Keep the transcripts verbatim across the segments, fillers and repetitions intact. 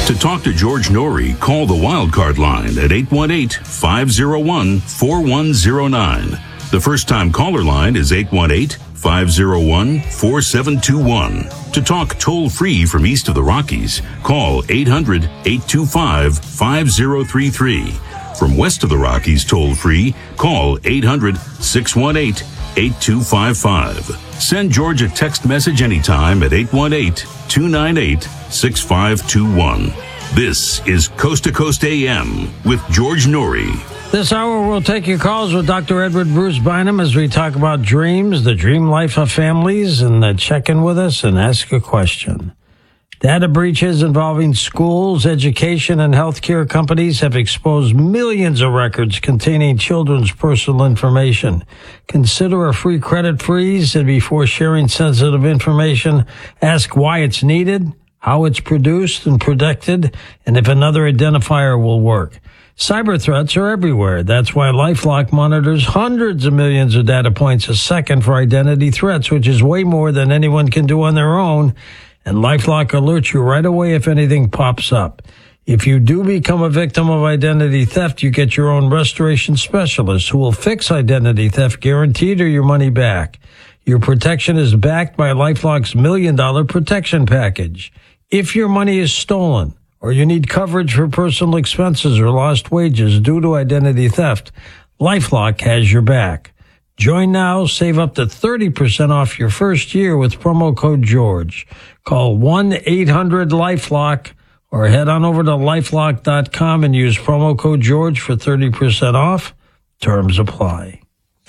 To talk to George Noory, call the Wildcard line at eight one eight, five oh one, four one oh nine. The first-time caller line is eight one eight, five oh one, four seven two one. To talk toll-free from east of the Rockies, call eight hundred, eight two five, five oh three three. From west of the Rockies toll-free, call eight hundred, six one eight, eight two five five. Send George a text message anytime at eight one eight, two nine eight, six five two one. This is Coast to Coast A M with George Noory. This hour, we'll take your calls with Doctor Edward Bruce Bynum as we talk about dreams, the dream life of families, and uh, check in with us and ask a question. Data breaches involving schools, education, and healthcare companies have exposed millions of records containing children's personal information. Consider a free credit freeze, and before sharing sensitive information, ask why it's needed, how it's produced and protected, and if another identifier will work. Cyber threats are everywhere. That's why LifeLock monitors hundreds of millions of data points a second for identity threats, which is way more than anyone can do on their own. And LifeLock alerts you right away if anything pops up. If you do become a victim of identity theft, you get your own restoration specialist who will fix identity theft guaranteed or your money back. Your protection is backed by LifeLock's million dollar protection package. If your money is stolen or you need coverage for personal expenses or lost wages due to identity theft, LifeLock has your back. Join now, save up to thirty percent off your first year with promo code George. Call one eight hundred LifeLock or head on over to lifelock dot com and use promo code George for thirty percent off. Terms apply.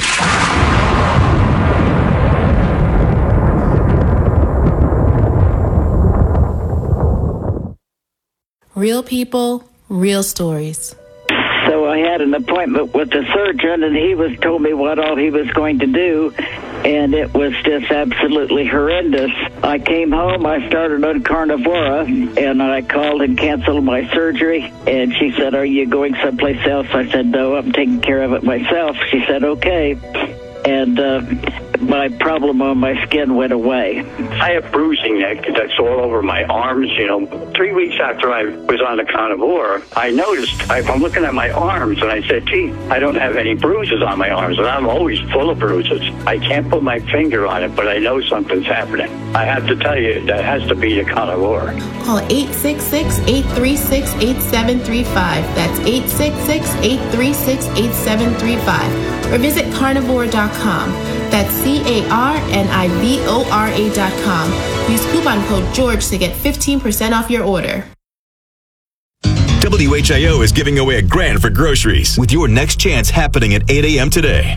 Real people, real stories. So I had an appointment with the surgeon, and he was told me what all he was going to do, and it was just absolutely horrendous. I came home, I started on Carnivora, and I called and canceled my surgery, and she said, "Are you going someplace else?" I said, "No, I'm taking care of it myself." She said, "Okay." And uh, my problem on my skin went away. I have bruising that, that's all over my arms, you know. Three weeks after I was on the Carnivora, I noticed, I, I'm looking at my arms, and I said, gee, I don't have any bruises on my arms, and I'm always full of bruises. I can't put my finger on it, but I know something's happening. I have to tell you, that has to be the Carnivora. Call eight six six, eight three six, eight seven three five. That's eight six six, eight three six, eight seven three five. Or visit carnivora dot com. That's C A R N I V O R A dot com. Use coupon code George to get fifteen percent off your order. W H I O is giving away a grand for groceries with your next chance happening at eight a.m. today.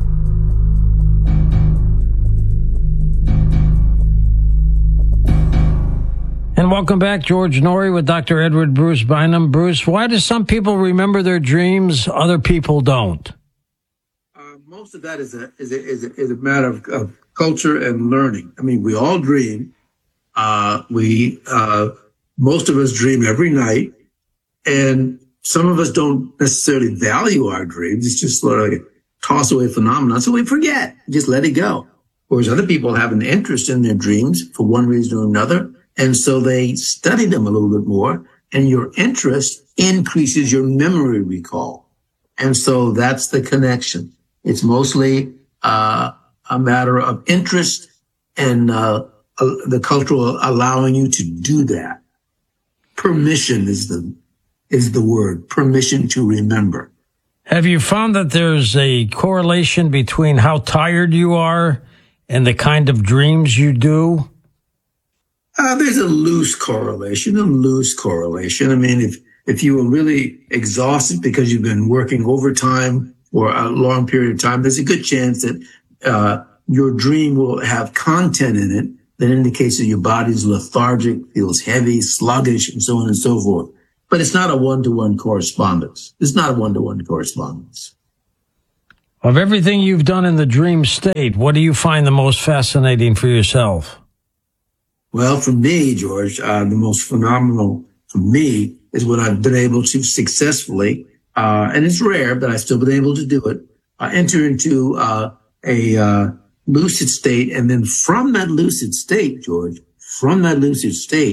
And welcome back, George Noory with Doctor Edward Bruce Bynum. Bruce, why do some people remember their dreams, other people don't? Most of that is a is a is a, is a matter of, of culture and learning. I mean, we all dream. Uh, we uh, most of us dream every night, and some of us don't necessarily value our dreams. It's just sort of like a toss away phenomenon, so we forget, just let it go. Whereas other people have an interest in their dreams for one reason or another, and so they study them a little bit more, and your interest increases your memory recall, and so that's the connection. It's mostly uh, a matter of interest and uh, uh, the cultural allowing you to do that. Permission is the is the word. Permission to remember. Have you found that there's a correlation between how tired you are and the kind of dreams you do? Uh, there's a loose correlation, a loose correlation. I mean, if if you were really exhausted because you've been working overtime or a long period of time, there's a good chance that uh your dream will have content in it that indicates that your body's lethargic, feels heavy, sluggish, and so on and so forth. But it's not a one-to-one correspondence. It's not a one-to-one correspondence. Of everything you've done in the dream state, what do you find the most fascinating for yourself? Well, for me, George, uh, the most phenomenal for me is when I've been able to successfully Uh, and it's rare, but I've still been able to do it, uh, enter into uh, a uh, lucid state. And then from that lucid state, George, from that lucid state,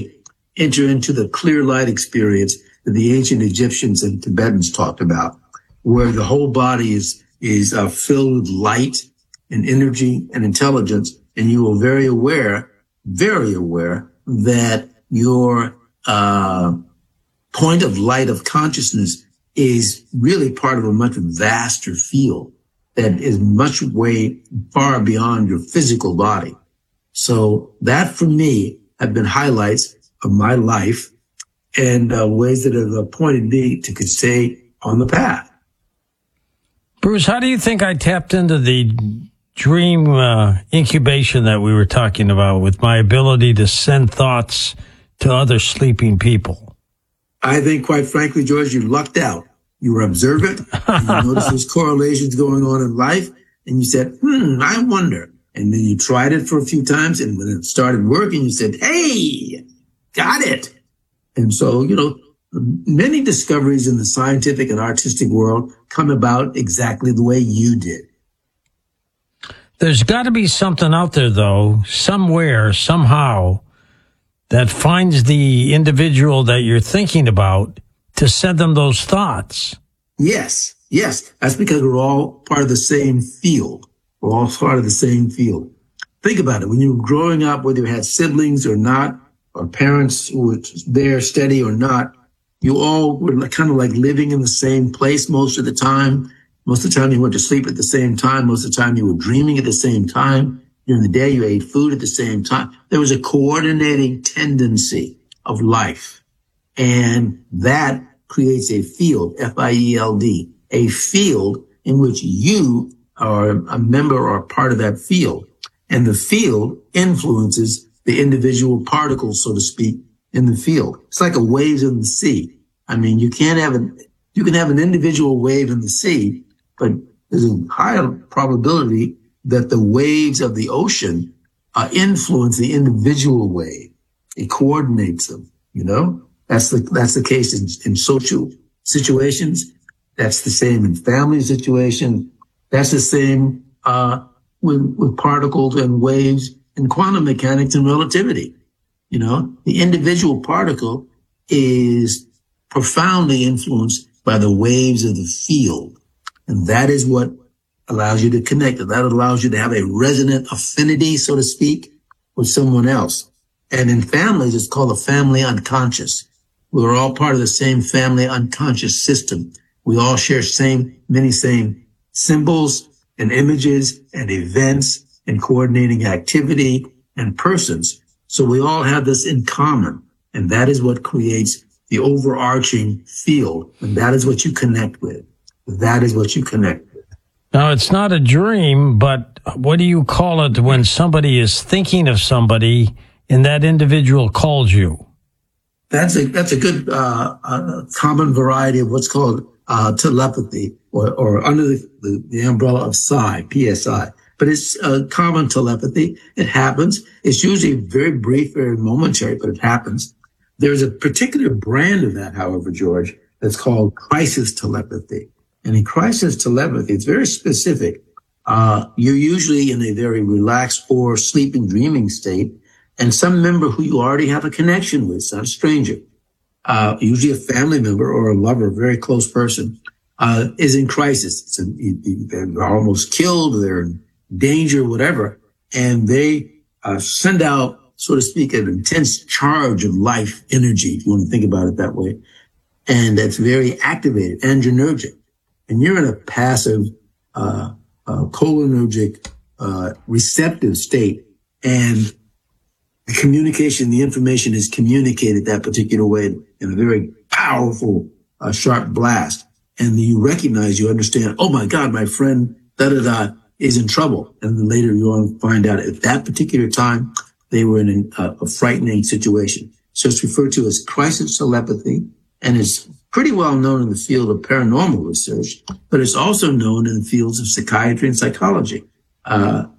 enter into the clear light experience that the ancient Egyptians and Tibetans talked about, where the whole body is, is uh, filled with light and energy and intelligence. And you are very aware, very aware that your, uh, point of light of consciousness is really part of a much vaster field that is much way far beyond your physical body. So that for me have been highlights of my life and uh, ways that have appointed me to stay on the path. Bruce, how do you think I tapped into the dream uh, incubation that we were talking about with my ability to send thoughts to other sleeping people? I think, quite frankly, George, you lucked out. You were observant. And you noticed there's correlations going on in life. And you said, hmm, I wonder. And then you tried it for a few times. And when it started working, you said, hey, got it. And so, you know, many discoveries in the scientific and artistic world come about exactly the way you did. There's got to be something out there, though, somewhere, somehow, that finds the individual that you're thinking about to send them those thoughts. Yes, yes. That's because we're all part of the same field. We're all part of the same field. Think about it. When you were growing up, whether you had siblings or not, or parents who were there steady or not, you all were kind of like living in the same place most of the time. Most of the time you went to sleep at the same time. Most of the time you were dreaming at the same time. During the day you ate food at the same time. There was a coordinating tendency of life. And that creates a field, F I E L D, a field in which you are a member or a part of that field. And the field influences the individual particles, so to speak, in the field. It's like a wave in the sea. I mean, you can't have an, you can have an individual wave in the sea, but there's a higher probability that the waves of the ocean uh, influence the individual wave. It coordinates them, you know? That's the, that's the case in, in social situations. That's the same in family situations. That's the same, uh, with, with particles and waves in quantum mechanics and relativity. You know, the individual particle is profoundly influenced by the waves of the field. And that is what allows you to connect. That allows you to have a resonant affinity, so to speak, with someone else. And in families, it's called a family unconscious. We're all part of the same family unconscious system. We all share same, many same symbols and images and events and coordinating activity and persons. So we all have this in common. And that is what creates the overarching field. And that is what you connect with. That is what you connect with. Now, it's not a dream, but what do you call it when somebody is thinking of somebody and that individual calls you? That's a, that's a good, uh, uh common variety of what's called, uh, telepathy or, or under the, the, the umbrella of psi, P S I. But it's uh, common telepathy. It happens. It's usually very brief, very momentary, but it happens. There's a particular brand of that, however, George, that's called crisis telepathy. And in crisis telepathy, it's very specific. Uh, you're usually in a very relaxed or sleeping, dreaming state, and some member who you already have a connection with, it's not a stranger, uh, usually a family member or a lover, a very close person, uh, is in crisis. It's a, they're almost killed, they're in danger, whatever, and they uh, send out, so to speak, an intense charge of life energy, if you want to think about it that way, and that's very activated, adrenergic. And you're in a passive, uh, uh, cholinergic, uh, receptive state. And the communication, the information is communicated that particular way in a very powerful, uh, sharp blast. And you recognize, you understand, oh my God, my friend, da da da, is in trouble. And then later you want to find out at that particular time, they were in a, a frightening situation. So it's referred to as crisis telepathy. And it's pretty well known in the field of paranormal research, but it's also known in the fields of psychiatry and psychology. Uh,